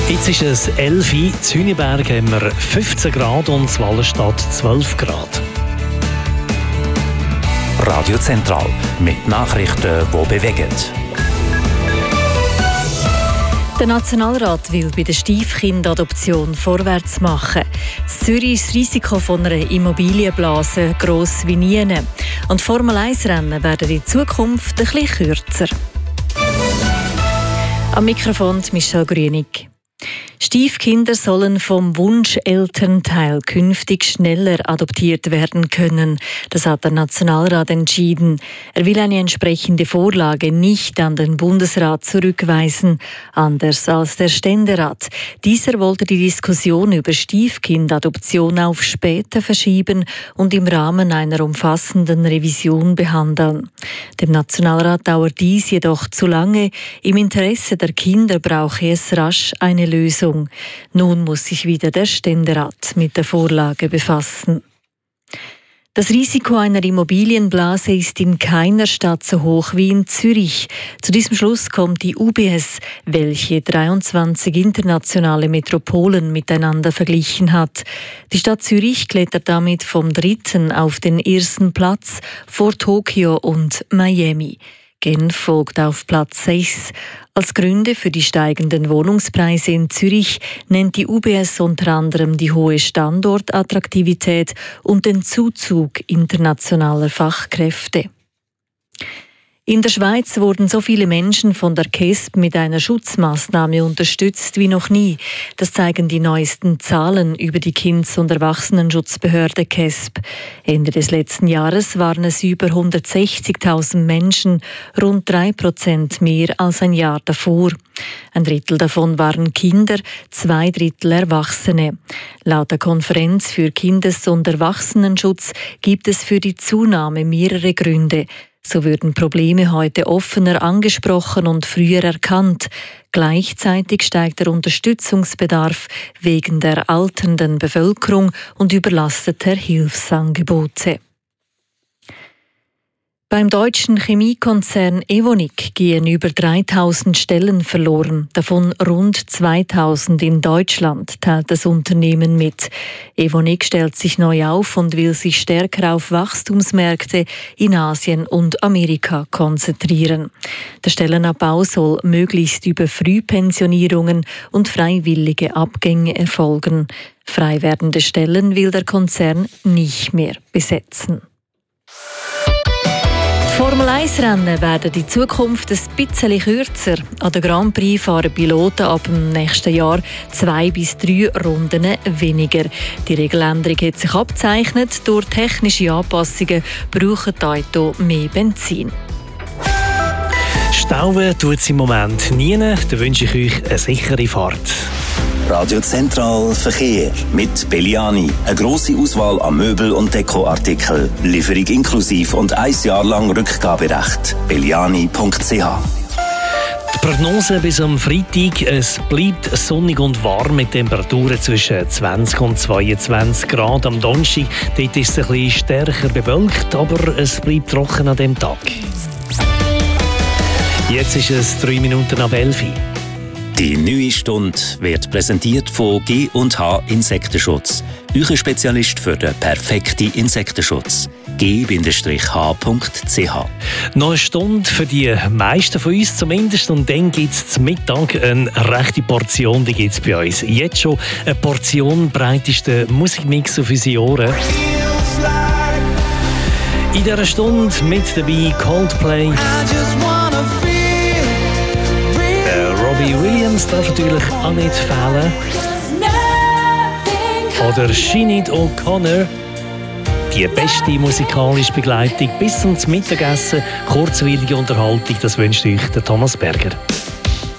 Jetzt ist es 11 Uhr. In Hüniberg haben wir 15 Grad und in Wallenstadt 12 Grad. Radio Zentral mit Nachrichten, die bewegen. Der Nationalrat will bei der Stiefkindadoption vorwärts machen. In Zürich ist das Risiko von einer Immobilienblase gross wie nie. Und Formel-1-Rennen werden in Zukunft ein bisschen kürzer. Am Mikrofon Michelle Grünig. Stiefkinder sollen vom Wunschelternteil künftig schneller adoptiert werden können. Das hat der Nationalrat entschieden. Er will eine entsprechende Vorlage nicht an den Bundesrat zurückweisen, anders als der Ständerat. Dieser wollte die Diskussion über Stiefkindadoption auf später verschieben und im Rahmen einer umfassenden Revision behandeln. Dem Nationalrat dauert dies jedoch zu lange. Im Interesse der Kinder brauche es rasch eine Lösung. Nun muss sich wieder der Ständerat mit der Vorlage befassen. Das Risiko einer Immobilienblase ist in keiner Stadt so hoch wie in Zürich. Zu diesem Schluss kommt die UBS, welche 23 internationale Metropolen miteinander verglichen hat. Die Stadt Zürich klettert damit vom 3. auf den 1. Platz vor Tokio und Miami. Genf folgt auf Platz 6. Als Gründe für die steigenden Wohnungspreise in Zürich nennt die UBS unter anderem die hohe Standortattraktivität und den Zuzug internationaler Fachkräfte. In der Schweiz wurden so viele Menschen von der KESB mit einer Schutzmaßnahme unterstützt wie noch nie. Das zeigen die neuesten Zahlen über die Kindes- und Erwachsenenschutzbehörde KESB. Ende des letzten Jahres waren es über 160.000 Menschen, rund 3% mehr als ein Jahr davor. Ein Drittel davon waren Kinder, 2 Drittel Erwachsene. Laut der Konferenz für Kindes- und Erwachsenenschutz gibt es für die Zunahme mehrere Gründe. So würden Probleme heute offener angesprochen und früher erkannt. Gleichzeitig steigt der Unterstützungsbedarf wegen der alternden Bevölkerung und überlasteter Hilfsangebote. Beim deutschen Chemiekonzern Evonik gehen über 3.000 Stellen verloren, davon rund 2.000 in Deutschland, teilt das Unternehmen mit. Evonik stellt sich neu auf und will sich stärker auf Wachstumsmärkte in Asien und Amerika konzentrieren. Der Stellenabbau soll möglichst über Frühpensionierungen und freiwillige Abgänge erfolgen. Frei werdende Stellen will der Konzern nicht mehr besetzen. Formel-1-Rennen werden in Zukunft ein bisschen kürzer. An der Grand Prix fahren Piloten ab dem nächsten Jahr 2 bis 3 Runden weniger. Die Regeländerung hat sich abgezeichnet. Durch technische Anpassungen brauchen die Autos mehr Benzin. Stauen tut es im Moment nie. Da wünsche ich euch eine sichere Fahrt. Radio Zentral Verkehr mit Belliani. Eine grosse Auswahl an Möbel- und Dekoartikeln. Lieferung inklusiv und 1 Jahr lang Rückgaberecht. Belliani.ch. Die Prognose bis am Freitag: es bleibt sonnig und warm mit Temperaturen zwischen 20 und 22 Grad. Am Donnerstag dort ist es ein bisschen stärker bewölkt, aber es bleibt trocken an diesem Tag. Jetzt ist es 3 Minuten ab 11 Uhr. Die neue Stunde wird präsentiert von G&H Insektenschutz. Euer Spezialist für den perfekten Insektenschutz. g-h.ch. Noch eine Stunde für die meisten von uns zumindest. Und dann gibt es zum Mittag eine rechte Portion, die gibt es bei uns. Jetzt schon eine Portion breitesten Musikmix auf unsere Ohren. In dieser Stunde mit dabei Coldplay. Robbie Williams darf natürlich auch nicht fehlen. Oder Sinead O'Connor. Die beste musikalische Begleitung bis zum Mittagessen. Kurzweilige Unterhaltung, das wünscht euch der Thomas Berger.